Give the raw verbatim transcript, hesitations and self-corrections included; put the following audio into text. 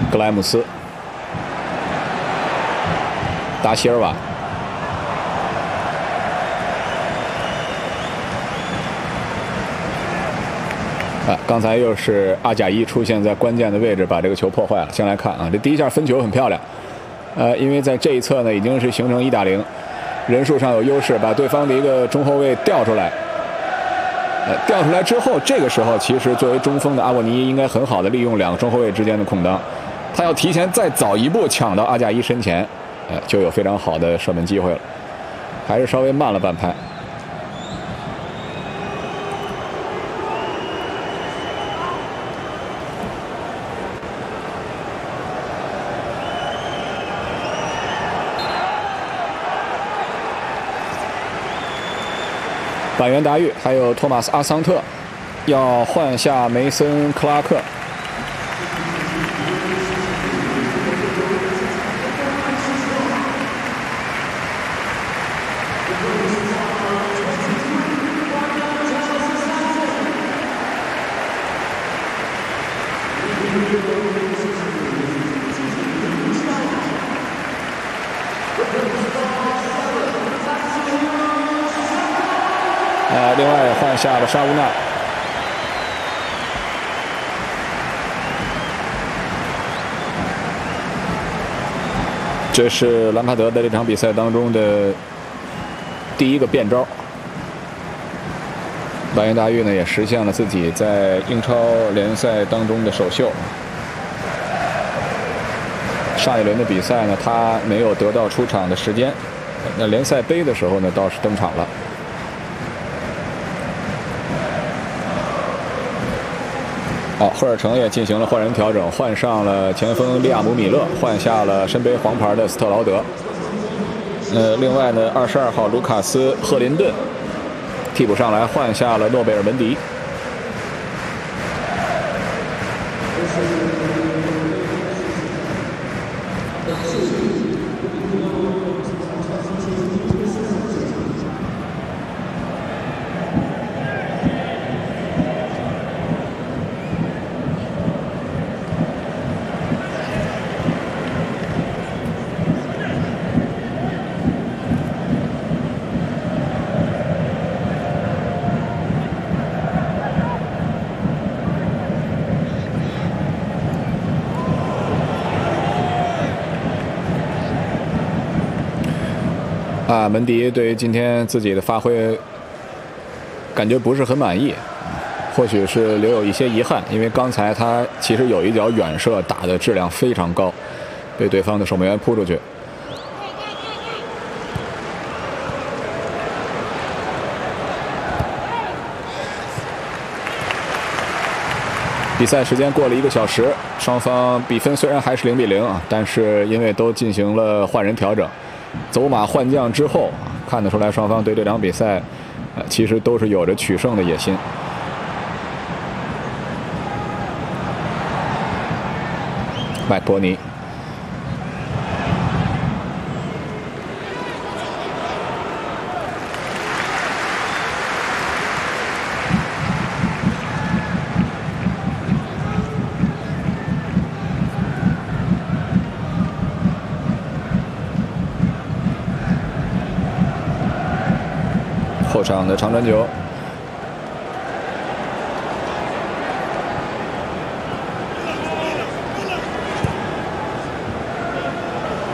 格莱姆斯、达席尔瓦。 啊，刚才又是阿贾伊出现在关键的位置，把这个球破坏了。先来看啊，这第一下分球很漂亮，呃，因为在这一侧呢已经是形成一打零，人数上有优势，把对方的一个中后卫调出来。呃，调出来之后，这个时候其实作为中锋的阿沃尼应该很好的利用两个中后卫之间的空当，他要提前再早一步抢到阿贾伊身前，呃，就有非常好的射门机会了，还是稍微慢了半拍。 板垣达玉还有托马斯·阿桑特要换下梅森·克拉克。呃，另外换下了沙乌纳。这是兰帕德在这场比赛当中的第一个变招。板垣达玉呢也实现了自己在英超联赛当中的首秀。上一轮的比赛呢，他没有得到出场的时间，那联赛杯的时候呢，倒是登场了。 好，赫尔城也进行了换人调整，换上了前锋利亚姆·米勒，换下了身背黄牌的斯特劳德。呃，另外呢，二十二号卢卡斯·赫林顿替补上来，换下了诺贝尔·门迪。啊，门迪对于今天自己的发挥感觉不是很满意，或许是留有一些遗憾，因为刚才他其实有一脚远射打的质量非常高，被对方的守门员扑出去。比赛时间过了一个小时，双方比分虽然还是零比零啊，但是因为都进行了换人调整。 走马换将之后，看得出来双方对这场比赛，呃，其实都是有着取胜的野心。麦克伯尼，后场的长传球，